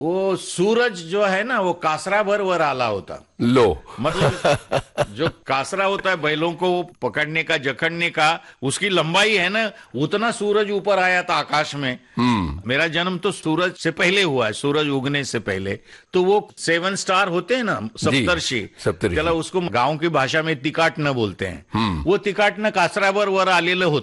वो सूरज जो है ना वो कासरा भर वर आला होता। लो। मतलब जो कासरा होता है बैलों को पकड़ने का जकड़ने का, उसकी लंबाई है ना, उतना सूरज ऊपर आया था आकाश में। मेरा जन्म तो सूरज से पहले हुआ है, सूरज उगने से पहले। तो वो 7 स्टार होते हैं ना, जी, सप्तर्षि। चला सप्तऋषि। उसको गांव की भाषा में तिकाट न बोलते हैं। वो तिकाट न कासरावर वर आलेलं होतं।